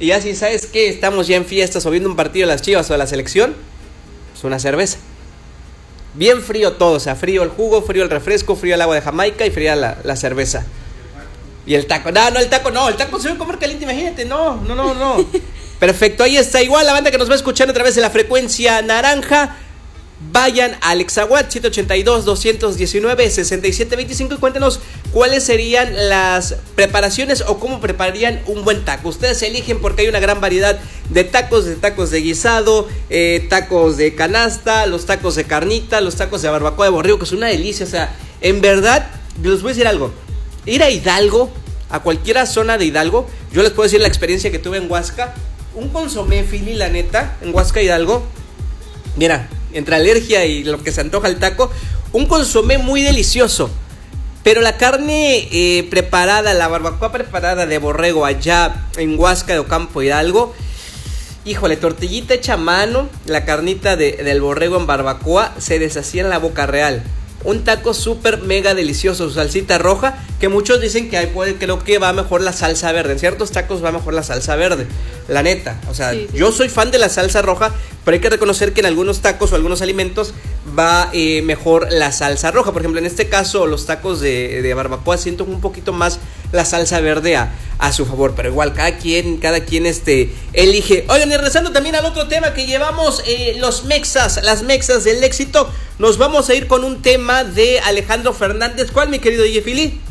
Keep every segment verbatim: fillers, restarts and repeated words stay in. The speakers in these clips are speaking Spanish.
Y ya si sabes que estamos ya en fiestas o viendo un partido de las Chivas o de la selección, pues una cerveza. Bien frío todo, o sea, frío el jugo, frío el refresco, frío el agua de Jamaica y fría la, la cerveza. Y el taco, no, no, el taco no, el taco se debe comer caliente, imagínate, no, no, no, no. Perfecto, ahí está, igual la banda que nos va escuchando a través de la frecuencia naranja. Vayan al Exahuat siete ochenta y dos, doscientos diecinueve, sesenta y siete veinticinco y cuéntenos cuáles serían las preparaciones o cómo prepararían un buen taco. Ustedes eligen porque hay una gran variedad de tacos, de tacos de guisado, eh, tacos de canasta, los tacos de carnita, los tacos de barbacoa de borrego, que es una delicia. O sea, en verdad, les voy a decir algo. Ir a Hidalgo, a cualquier zona de Hidalgo, yo les puedo decir la experiencia que tuve en Huasca. Un consomé Philly, la neta, en Huasca, Hidalgo. Mira, entre alergia y lo que se antoja el taco, un consomé muy delicioso. Pero la carne eh, preparada, la barbacoa preparada de borrego allá en Huasca de Ocampo, Hidalgo, híjole, tortillita hecha a mano, la carnita de, del borrego en barbacoa se deshacía en la boca real. Un taco súper mega delicioso, su salsita roja, que muchos dicen que hay, puede, creo que va mejor la salsa verde. En ciertos tacos va mejor la salsa verde, la neta. O sea, sí, sí. Yo soy fan de la salsa roja, pero hay que reconocer que en algunos tacos o algunos alimentos va eh, mejor la salsa roja. Por ejemplo, en este caso, los tacos de, de barbacoa siento un poquito más la salsa verde a, a su favor. Pero igual, cada quien, cada quien este, elige. Oigan, y regresando también al otro tema que llevamos, eh, los mexas, las mexas del éxito. Nos vamos a ir con un tema de Alejandro Fernández. ¿Cuál, mi querido D J Philly?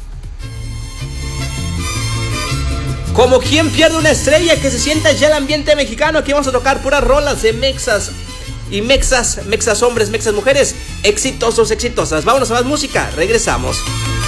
Como quien pierde una estrella, que se sienta ya el ambiente mexicano. Aquí vamos a tocar puras rolas de mexas y mexas, mexas hombres, mexas mujeres, exitosos, exitosas. Vámonos a más música, regresamos.